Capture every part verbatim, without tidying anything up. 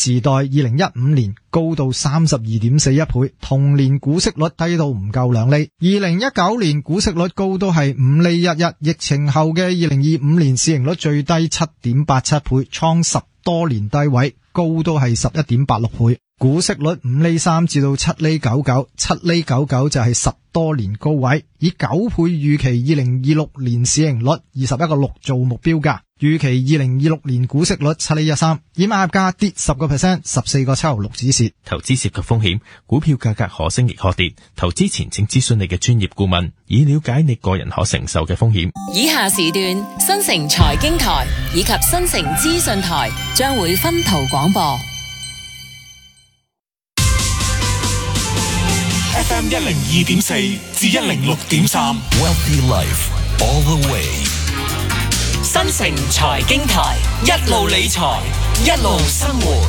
時代二零一五年高到 三十二點四一倍，同年股息率低到唔夠兩厘。二零一九年股息率高到係五厘一一，疫情後嘅二零二五年市盈率最低 七點八七倍，創十多年低位，高到係十一點八六倍。股息率五厘三至到七厘九九，七厘九九就係十多年高位，以九倍預期二零二六年市盈率二十一個六做目標價，預期二零二六年股息率七厘一三，以買入價跌十個 percent， 十四個七毫六止蝕。 投資涉及風險，股票價格可升亦可跌，投資前請諮詢你嘅專業顧問，以了解你個人可承受嘅風險。 以下時段新城財經台以及新城資訊台將會分途廣播。 F M 一零二點四至一零六點三 Wealthy Life all the way。 新城財經台，一路理財，一路生活。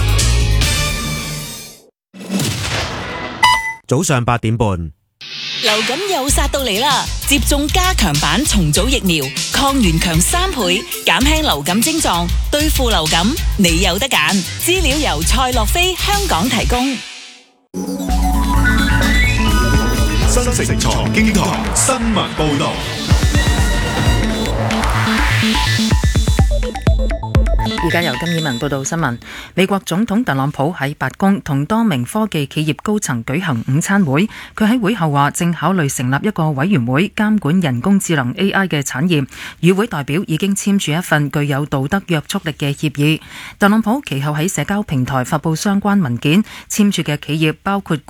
早上八點半， 流感又殺到嚟啦！接種加強版重組疫苗，抗原強三倍，減輕流感症狀，對付流感，你有得揀。資料由蔡樂飛香港提供。 新城財經台新聞報道。 而家由金以文報道新聞。美國總統特朗普喺白宮同多名科技企業高層舉行午餐會，佢喺會後話正考慮成立一個委員會監管人工智能 A I 嘅產業，與會代表已經簽署一份具有道德約束力嘅協議。特朗普其後喺社交平台發布相關文件，簽署嘅企業包括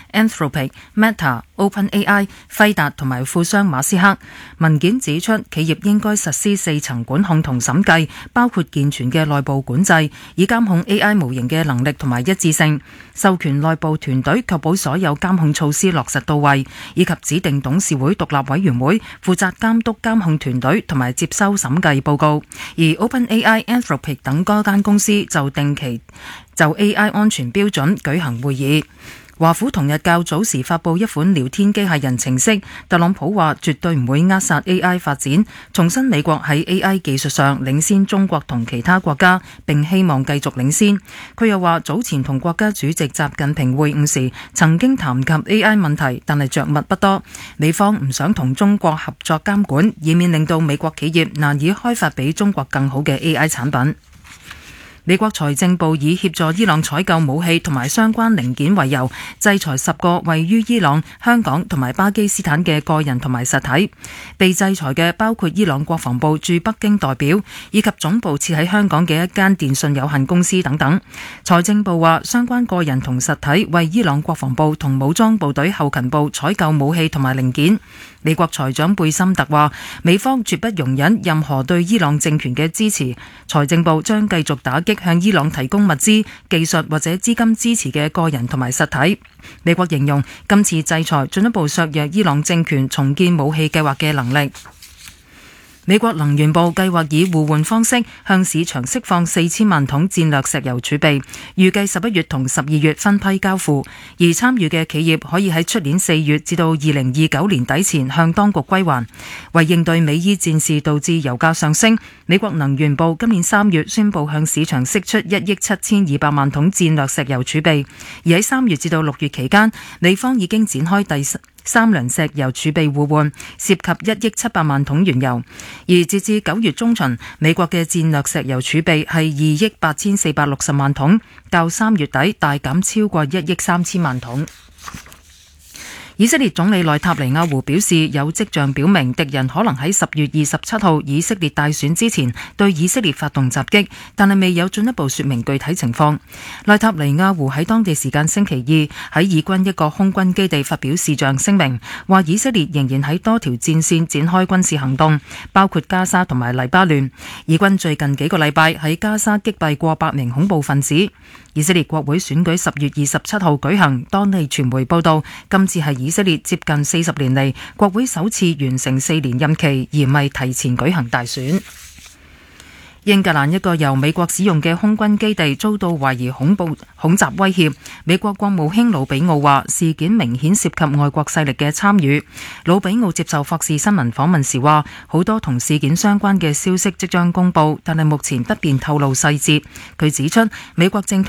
Google、Anthropic、Meta、OpenAI、輝達同埋富商馬斯克。文件指出，企業應該實施四層管控同審計，包括健全嘅內部管制，以監控 A I 模型嘅能力同埋一致性，授權內部團隊確保所有監控措施落實到位，以及指定董事會獨立委員會負責監督監控團隊同埋接收審計報告。而 OpenAI、Anthropic 等多間公司就定期就 A I 安全標準舉行會議。華府同日較早時發布一款聊天機械人程式，特朗普話絕對唔會扼殺 A I 發展，重申美國喺 A I 技術上領先中國同其他國家，並希望繼續領先。佢又話早前同國家主席習近平會晤時，曾經談及 A I 問題，但係着墨不多。美方唔想同中國合作監管，以免令到美國企業難以開發比中國更好嘅 A I 產品。美國財政部以協助伊朗採購武器同埋相關零件為由，制裁十個位於伊朗、香港同埋巴基斯坦嘅個人同埋實體。被制裁嘅包括伊朗國防部駐北京代表，以及總部設喺香港嘅一間電信有限公司等等。財政部話，相關個人同實體為伊朗國防部同武裝部隊後勤部採購武器同埋零件。美國財長貝森特話，美方絕不容忍任何對伊朗政權嘅支持，財政部將繼續打擊向伊朗提供物資、技術或者資金支持嘅個人同埋實體。美國形容今次制裁進一步削弱伊朗政權重建武器計劃嘅能力。美國能源部計劃以互換方式向市場釋放四千萬桶戰略石油儲備，預計十一月同十二月分批交付，而參與嘅企業可以喺出年四月至到二零二九年底前向當局歸還。為應對美伊戰事導致油價上升，美國能源部今年三月宣布向市場釋出一億七千二百萬桶戰略石油儲備，而喺三月至到六月期間，美方已經展開第三輪石油儲備互換，涉及一億七百萬桶原油。而截至九月中旬，美國嘅戰略石油儲備係二億八千四百六十萬桶，較三月底大減超過一億三千萬桶。以色列總理內塔尼亞胡表示，有跡象表明敵人可能喺十月二十七號以色列大選之前對以色列發動襲擊，但係未有進一步說明具體情況。內塔尼亞胡喺當地時間星期二喺以軍一個空軍基地發表視像聲明，話以色列仍然喺多條戰線展開軍事行動，包括加沙同埋黎巴嫩。以軍最近幾個禮拜喺加沙擊斃過百名恐怖分子。以色列國會選舉十月二十七號舉行，當地傳媒報道，今次係以色列接近四十年嚟國會首次完成四年任期，而唔係提前舉行大選。英格蘭一個由美國使用嘅空軍基地遭到懷疑恐怖恐襲威脅，美國國務卿魯比奧話事件明顯涉及外國勢力嘅參與。魯比奧接受霍士新聞訪問時話，好多同事件相關嘅消息即將公佈，但係目前不便透露細節。佢指出，美國正